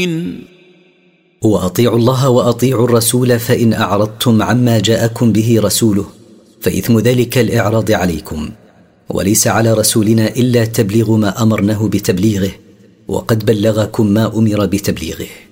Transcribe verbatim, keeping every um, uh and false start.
وأطيعوا الله وأطيعوا الرسول، فإن أعرضتم عما جاءكم به رسوله فإثم ذلك الإعراض عليكم، وليس على رسولنا إلا تبليغ ما أمرناه بتبليغه، وقد بلغكم ما أمر بتبليغه.